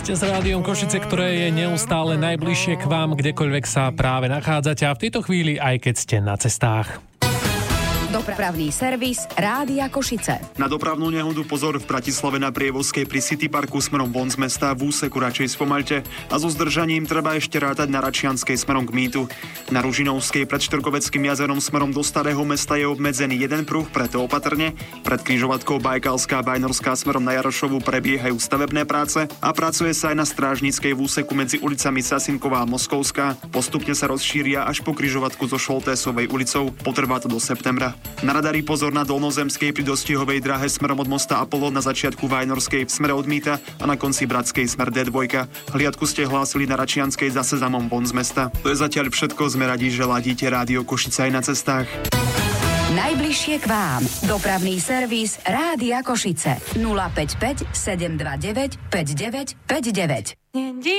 Ste s Rádiom Košice, ktoré je neustále najbližšie k vám, kdekoľvek sa práve nachádzate, a v tejto chvíli aj keď ste na cestách. Dopravný servis Rádia Košice. Na dopravnú nehodu pozor v Bratislave na Prievozkej pri City Parku smerom von z mesta, v úseku radšej spomaľte, a so zdržaním treba ešte rátať na Račianskej smerom k Mýtu. Na Ružinovskej pred Štvrkoveckým jazerom smerom do Starého mesta je obmedzený jeden pruh, preto opatrne. Pred križovatkou Bajkalská a Bajnorská smerom na Jarošovu prebiehajú stavebné práce a pracuje sa aj na Strážnickej v úseku medzi ulicami Sasinková a Moskovská. Postupne sa rozšíria až po križovatku so Šoltésovej ulicou. Potrvá to do septembra. Na radari pozor na Dolnozemskej pri dostihovej dráhe smerom od mosta Apollo, na začiatku Vajnorskej v smere od Mýta a na konci Bratskej smer D2. Hliadku ste hlásili na Račianskej za Sezamom von z mesta. To je zatiaľ všetko, sme radi, že ladíte Rádio Košice aj na cestách. Najbližšie k vám. Dopravný servis Rádia Košice. 055 729 5959.